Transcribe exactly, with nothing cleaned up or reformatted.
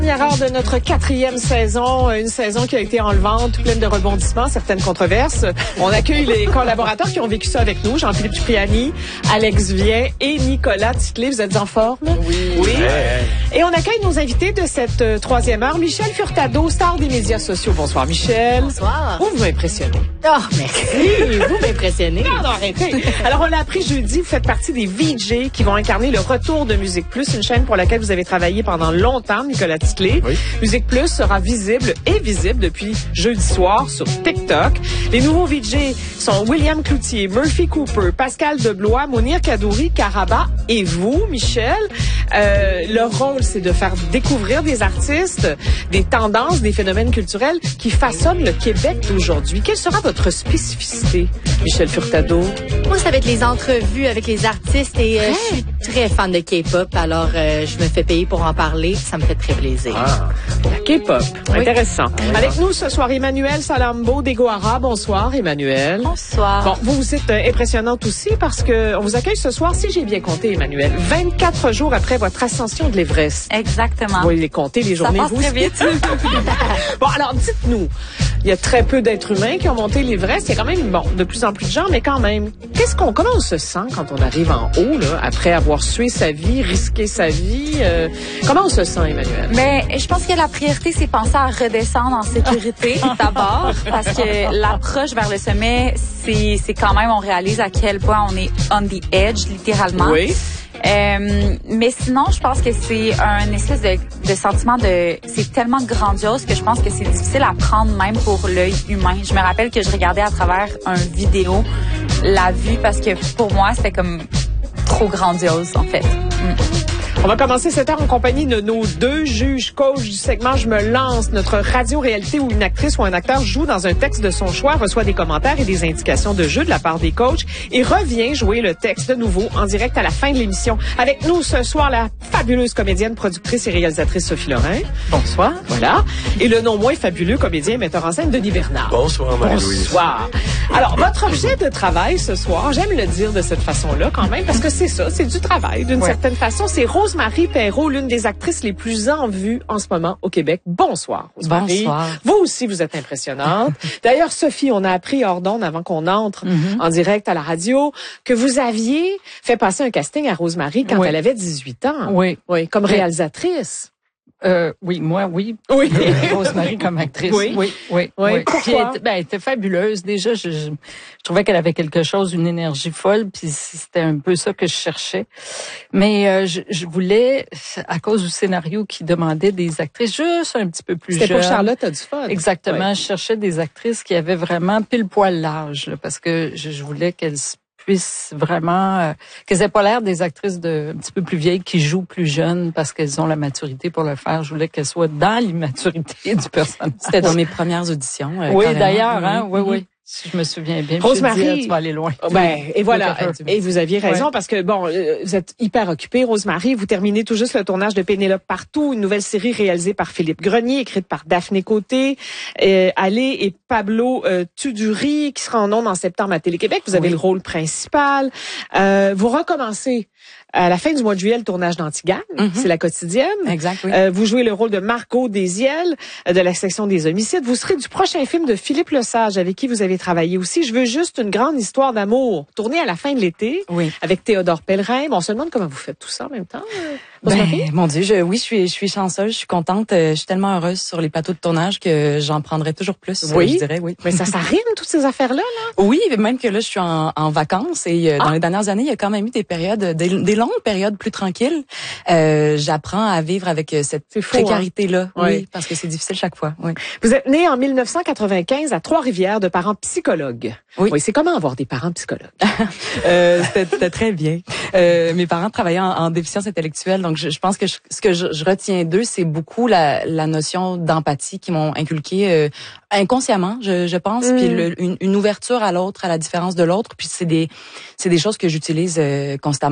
Dernière heure de notre quatrième saison, une saison qui a été enlevante, pleine de rebondissements, certaines controverses. On accueille les collaborateurs qui ont vécu ça avec nous, Jean-Philippe Cipriani, Alex Vien et Nicolas Titley. Vous êtes en forme? Oui. Oui. Ouais. Et on accueille nos invités de cette euh, troisième heure, Michel Furtado, star des médias sociaux. Bonsoir Michel. Bonsoir. Vous, vous m'impressionnez. Oh, merci. Vous m'impressionnez. Non, non, arrêtez. Alors, on l'a appris jeudi, vous faites partie des V J qui vont incarner le retour de Musique Plus, une chaîne pour laquelle vous avez travaillé pendant longtemps, Nicolas Titley. Oui. Musique Plus sera visible et visible depuis jeudi soir sur TikTok. Les nouveaux V J sont William Cloutier, Murphy Cooper, Pascal Deblois, Mounir Kadouri, Karaba et vous, Michel. Euh, leur rôle, c'est de faire découvrir des artistes, des tendances, des phénomènes culturels qui façonnent le Québec d'aujourd'hui. Quelle sera votre spécificité, Michel Furtado? Moi, ça va être les entrevues avec les artistes et euh, je suis très fan de K-pop, alors euh, je me fais payer pour en parler. Ça me fait très plaisir. Ah, la K-pop. Oui. Intéressant. Oui. Avec nous ce soir, Emmanuelle Salambo d'Egoara. Bonsoir, Emmanuelle. Bonsoir. Bon, vous, vous êtes euh, impressionnante aussi parce que on vous accueille ce soir, si j'ai bien compté, Emmanuelle, vingt-quatre jours après votre ascension de l'Everest. Exactement. Vous les compter, les journées. Ça passe vous très vite. Bon, alors, dites-nous, il y a très peu d'êtres humains qui ont monté l'Everest. Il y a quand même, bon, de plus en plus de gens, mais quand même, qu'est-ce qu'on, comment on se sent quand on arrive en haut, là, après avoir sué sa vie, risqué sa vie? Euh, comment on se sent, Emmanuelle? Mais je pense que la priorité, c'est penser à redescendre en sécurité d'abord, parce que l'approche vers le sommet, c'est, c'est quand même, on réalise à quel point on est on the edge, littéralement. Oui. Euh, mais sinon, je pense que c'est un espèce de, de sentiment de... C'est tellement grandiose que je pense que c'est difficile à prendre même pour l'œil humain. Je me rappelle que je regardais à travers un vidéo la vue parce que pour moi, c'était comme trop grandiose, en fait. Mm. On va commencer cette heure en compagnie de nos deux juges coachs du segment Je me lance, notre radio-réalité où une actrice ou un acteur joue dans un texte de son choix, reçoit des commentaires et des indications de jeu de la part des coachs et revient jouer le texte de nouveau en direct à la fin de l'émission. Avec nous ce soir, la fabuleuse comédienne, productrice et réalisatrice Sophie Lorrain. Bonsoir. Voilà. Et le non moins fabuleux comédien et metteur en scène Denis Bernard. Bonsoir, Marie-Louise. Bonsoir. Alors, votre objet de travail ce soir, j'aime le dire de cette façon-là quand même, parce que c'est ça, c'est du travail d'une ouais. certaine façon. C'est Rose-Marie Perreault, l'une des actrices les plus en vue en ce moment au Québec. Bonsoir, Rose-Marie. Bonsoir. Vous aussi, vous êtes impressionnante. D'ailleurs, Sophie, on a appris hors d'onde avant qu'on entre mm-hmm. en direct à la radio que vous aviez fait passer un casting à Rose-Marie quand oui. elle avait dix-huit ans. Oui. Oui, comme réalisatrice. Euh, oui, moi, oui. Oui. Rose-Marie comme actrice. Oui. Oui, oui. oui. oui. Pourquoi? Puis elle, ben, elle était fabuleuse. Déjà, je, je, je trouvais qu'elle avait quelque chose, une énergie folle, puis c'était un peu ça que je cherchais. Mais euh, je, je voulais, à cause du scénario qui demandait des actrices juste un petit peu plus jeunes. C'était pour Charlotte a du fun. Exactement. Oui. Je cherchais des actrices qui avaient vraiment pile poil l'âge, là, parce que je, je voulais qu'elles puissent vraiment, euh, qu'elles aient pas l'air des actrices de un petit peu plus vieilles qui jouent plus jeunes parce qu'elles ont la maturité pour le faire. Je voulais qu'elles soient dans l'immaturité du personnage. C'était dans mes premières auditions. Euh, oui, carrément. d'ailleurs, hein, oui, mm-hmm. oui. Si je me souviens bien. Rose-Marie, tu vas aller loin. Ben, et voilà. Et vous aviez raison ouais. parce que, bon, vous êtes hyper occupée, Rose-Marie. Vous terminez tout juste le tournage de Pénélope Partout, une nouvelle série réalisée par Philippe Grenier, écrite par Daphné Côté, euh, Allé et Pablo euh, Tuduri, qui sera en ondes en septembre à Télé-Québec. Vous avez oui. le rôle principal. Euh, vous recommencez à la fin du mois de juillet le tournage d'Antigone. Mm-hmm. C'est la quotidienne. Exact, oui. Euh, vous jouez le rôle de Margot Desiel euh, de la section des homicides. Vous serez du prochain film de Philippe Lesage, avec qui vous avez travaillé aussi. Je veux juste une grande histoire d'amour, tournée à la fin de l'été, oui. avec Théodore Pellerin. Bon, on se demande comment vous faites tout ça en même temps. Euh, ben, mon Dieu, je, oui, je suis, je suis chanceuse, je suis contente, je suis tellement heureuse sur les plateaux de tournage que j'en prendrai toujours plus. Oui, je dirais, oui. Mais ça, ça rime toutes ces affaires-là, là. Oui, même que là, je suis en, en vacances et ah. dans les dernières années, il y a quand même eu des périodes, des, des longues périodes plus tranquilles. Euh, j'apprends à vivre avec cette précarité-là, hein? oui, parce que c'est difficile chaque fois. Oui. Vous êtes né en mille neuf cent quatre-vingt-quinze à Trois-Rivières de parents psychologues. Oui. Oui, c'est comment avoir des parents psychologues? euh, c'était, c'était très bien. Euh, mes parents travaillaient en, en déficience intellectuelle, donc je, je pense que je, ce que je, je retiens d'eux, c'est beaucoup la, la notion d'empathie qu'ils m'ont inculquée euh, inconsciemment, je, je pense, mmh. puis le, une, une ouverture à l'autre, à la différence de l'autre, puis c'est des, c'est des choses que j'utilise euh, constamment.